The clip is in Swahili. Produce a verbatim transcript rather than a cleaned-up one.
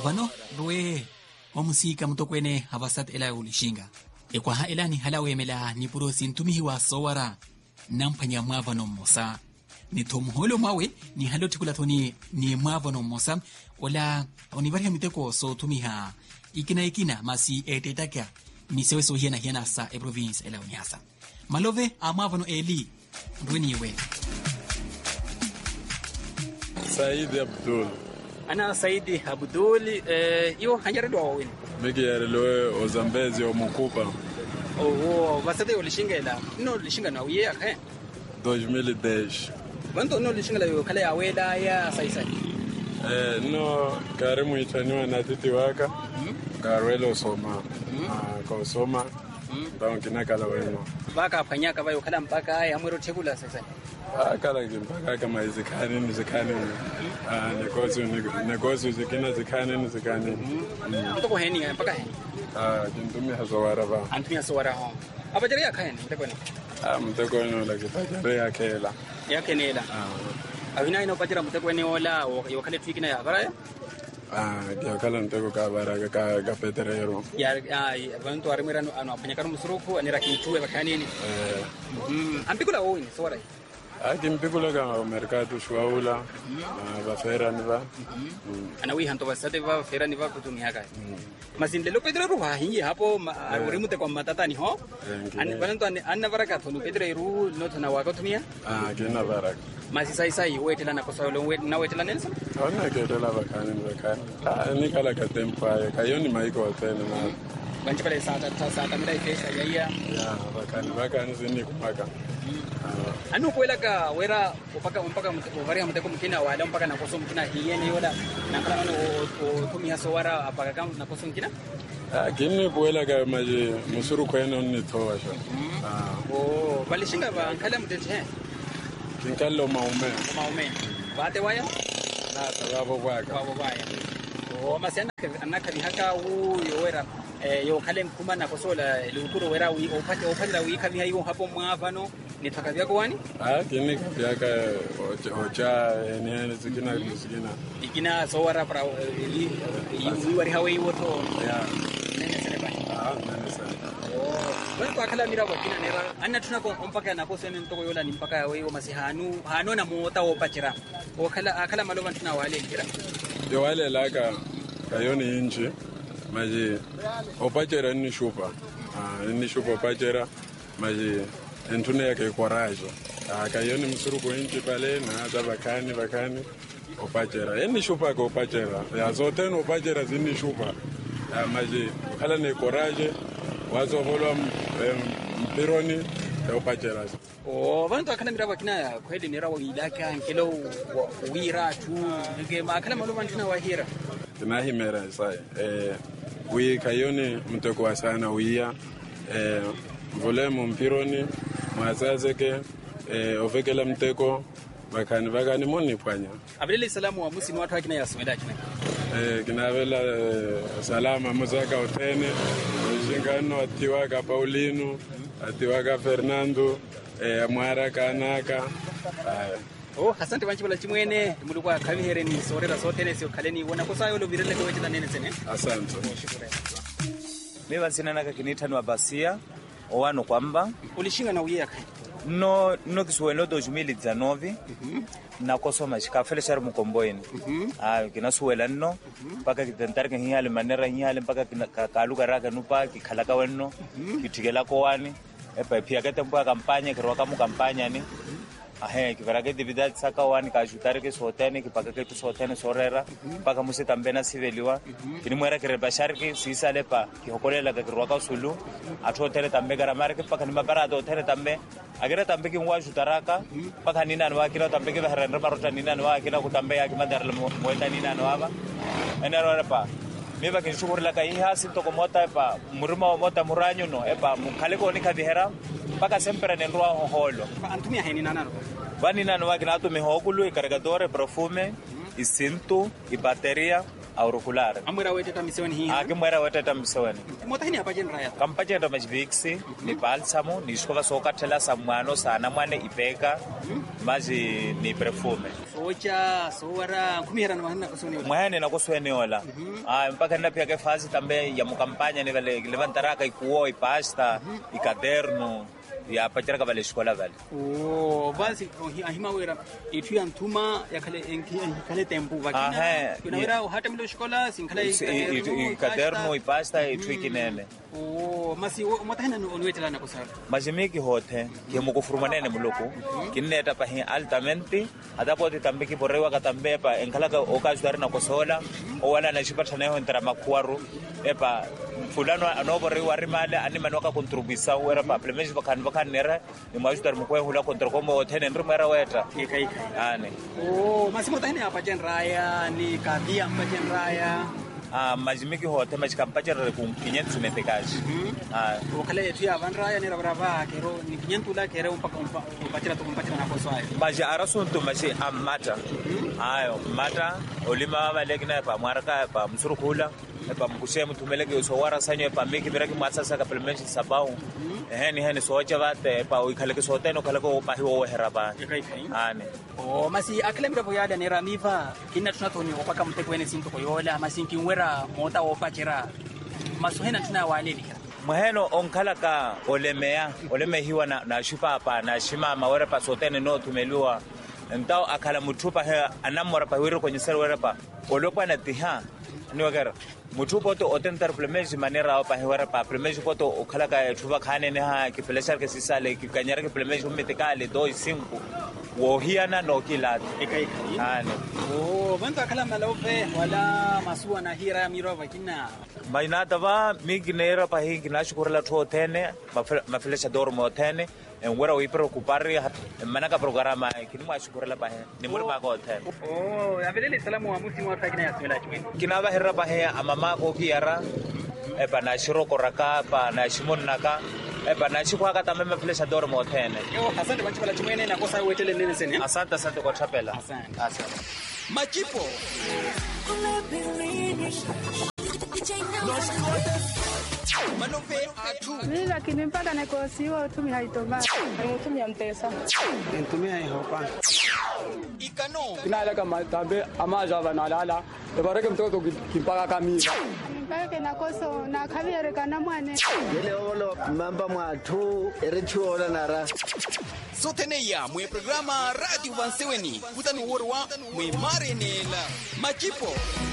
vano ruwe omusika mutokwene havasat ela ulishinga ekwa ha elani halawe mela ni purosi ntumihi wa sowara nampanya mwavano mosa ni tomholo mawe ni haloti kula toni ni mwavano mosa ola onivaria miteko so tumiha ikina ikina masi etetaka misewe so hiena hiena sa e province ela unyasa malove amavano eli runiwe Saidi Abdul. Ana Saidi Abdul eh yo hanjara do wawini. Miki yarelo ozambezi omukupa. Oh, wasate olishingela. No lishinga na uye akhe. dois mil e dez. Wanto no lishinga yo kale aweda ya saisa. Eh no karimu itaniwa na titi waka. Karwelo soma. Ah ko soma. Ndawo kinakala weno. Baka phanyaka bayo kala mpaka ya mwero thekula saisa. Ah kala mpaka kama izikani nizikani. Ah negozi negozi zikina zikani nizikani. Mtoko heni mpaka heni. Ah kindumi hazowara ba. Antumia sowara ho. Abajari yakhen mteko ni. Ah mteko no la kipajare yakela. Yakenela. Ah. Awina ino pajira mteko ni ola yo kale twikina ya baraya. Ah, dia kala mteko ka baraka ka ka petrero. Ya ai bantu arimira ano apanyakaro musuruku anira kitue bakanini. Eh. Mm, ampikula woni sowara. Aki mpikula ka mercado shwaula. Ah, bafera niba. Ana wi hanto basate ba fera niba kutumia ka. Masinde lo pedro ru hingi hapo urimute kwa matata ni ho. Ani bantu anna baraka thonu pedro ru no thona wa kutumia. Ah, kina baraka. Masi sai sai wetela na kosolo wet na wetela nensa. Ona ketela bakani bakani. Ah, ni kala ka tempa ka yoni maiko tena na. Banchi pale sata sata mira ifesha yaya. Ya, bakani bakani zini kumaka. Anu kwela ka wera upaka mpaka mvaria mteko mkina wala mpaka na koso mkina hiyeni yoda na kala no tumia sowara apaka kam na koso mkina. Ah, kini kwela ka maji musuru kweno ni towa sha. Ah. Oh, bali shinga ba kala mtete. Kinkalo maume. Maume. Bate waya? Na sababu kwaka. Babo waya. Oh, masena anaka ni haka u yowera eh yo kale mkuma na kosola lukuru wera wi opate opanda wi kavi hayo hapo mwavano ni takavya kwani? Ah, kini kavyaka ocha ene zikina zikina. Ikina sowara para ili wari hawe woto. Ya. Nene sene ba. Ah, nene sene. Bwana kwa kala mira kwa kina nera anna tunako mpaka na koso ni mtoko yola ni mpaka yawe masi hanu hano na muota opachira. O kala akala malova tuna wale kira. Yo wale laka kayoni inji maji opachera ni shupa. Ah, ni shupa opachera maji entune yake courage. Ah, kayoni msuru ko inji pale na hata bakani bakani opachera. Eni shupa ko opachera. Ya zote no opachera zini shupa. Ah, maji kala ni courage wazo volwa mpironi opachera. Oh, bantu akala mira kwa kina kweli nera wa ilaka nkelo wira tu nge makala malova tuna wahira. Tunahimera sai eh wi kayoni mtoko wa sana wiya eh volemo mpironi mazazeke eh ovekela mteko bakani bakani moni pwanya abele salamu wa musi watu akina yasomeda kina eh kinavela eh, salama muzaka utene jingano atiwaka Paulino atiwaka Fernando eh amwara kanaka eh oh asante banchi bala chimwene mulikuwa kavihere ni sorera sote ne sio kaleni wona kosayo lo virele ko wechita nene sene asante mimi bansina naka kinita no abasia owano kwamba ulishinga na uye yaka no no kisweno dois mil e dezenove na kosoma shikafele shar mukomboini ah kinasuela no paka kitantar kan hiyale manera hiyale paka kaluga raka nupa kikhalaka wenno kitigela ko wani epa pia katempa kampanya kirwaka mu kampanya ni ahe kivarake dividend saka wani ka jutare ke sotene ki paka ke tu sotene sorera paka muse tambena siveliwa kini mwera ke rebashar ke sisale pa ki hokolela ka kirwaka sulu athotere tambe gara marke paka ni mabara do tere tambe agera tambe ki mwa jutaraka paka nina nwa kila tambe ke harendra marota nina nwa kila ku tambe ya ki mandar moeta nina nwa ba enero pa meba ke shukurla ka iha sinto ko mota pa murima mota muranyo no epa mukhale ko ni kadihera paka sempre ne roa holo antumia heni nanano bani nano wakina tu mehokulu i cargadore perfume i cinto i bateria auricular. Amwera wete tamisioni hii. Ah, kimwera wete tamisioni. Motahini apa jen raya. Kampache ndo majibiksi, ni balsamo, ni shkova soka tela samwano sana mwane ipeka, maji ni perfume. Socha, sowara, kumihera na mahana kusoni ola. Mwahene na kusoni ola. Ah, mpaka nina pia ke fasi tambe ya mukampanya ni vale levantaraka ikuo, ipasta, ikaderno. Ya pachara kabale shkola vale. Oh, basi ahima wera itu ya ntuma ya kale enki kale tempo vakina. Kuna wera hata milo shkola sinkale ikaderno ipasta itu ikinene. Oh, masi motahina onwetela na kusala. Majimiki hote ke mukufurumanene muloko kineta pa hin altamente adapoti tambe ki borrewa katambe pa enkalaka okazwari na kosola o wala na shipatana yo entera makwaru epa fulano anoborrewa rimale animano ka contribuisa wera pa plemeji bakan bakan nera ni majudar mukwe hula kontra kombo otene ndrimera weta kai kai ane. Oh, masi motahina apa jen raya ni kadia apa jen raya. Ah, majimiki hote majikampachara ku quinhentos metekaji. Ah, wakale tu ya vanraya ni rabrava kero ni quinhentos la kero mpaka mpachira to mpachira na koswa. Maji arasuntu maji amata. Ayo, mata olima balekina pa maraka pa msurukula pa mkushemu tumeleke usowara sanyo pa miki biraki matsasa ka pelmeji sabau. Eh ni hani socha vate pa uikaleke soteno kaleko pa hiwo heraba. Ane. Oh, masi akile mira boyada ni ramiva kina tunatoni opaka mtekwene sinto koyola masinki wera mota opachira. Masuhena tuna waleli. Maheno onkalaka olemea olemehiwa na na shupa hapa na shima mawera pa sotene no tumelua. Ntao akala mutupa he anamora pa wiro kwenye sero wera pa olopa na tiha ni wagara mutupa to otentar plemeji manera pa hewara pa plemeji poto okhala ka thuba khane ne ha ki pelesar ke sisale ki kanyara ke plemeji metekale do cinco wo hiana no kila ekai ane. Oh, bantu akala malove wala masua na hira miro vakina maina tava mignera pa hi kina shukurla tho tene mafilesha dormo tene en wera wi preocupare manaka programa kini mwa shukurla pa ni muri ma ko tene. Oh, avelele salamu wa musi mwa fakina ya swela chwe kina ba herra pa he amama ko kiara e pa na shiro koraka pa na shimon naka e pa na shikwa ka tameme mafilesha dormo tene. Yo, asante bantu la chumene na kosa wetele nene sene. Asante asante kwa chapela. Asante. Asante. Machipo. Manope atu. Mimi lakini mpaka nakosiwa utumi haitoma. Utumia mpesa. Ntumia ihopa. Ikano. Kinala kama tambe amaja banalala. Ebareke mtoto kimpaka kamisa. Mpaka nakoso na khabere kana mwane. Yele olo mamba mwathu erechuola nara. Sotene ya mwe programa Radio Vanseweni. Kutanu worwa mwe marenela. Machipo.